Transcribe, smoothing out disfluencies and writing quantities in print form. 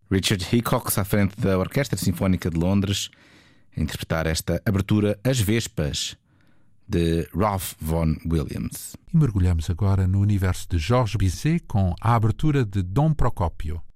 Richard Hickox à frente da Orquestra Sinfónica de Londres a interpretar esta abertura As Vespas de Ralph Vaughan Williams. E mergulhamos agora no universo de Georges Bizet com a abertura de Dom Procópio.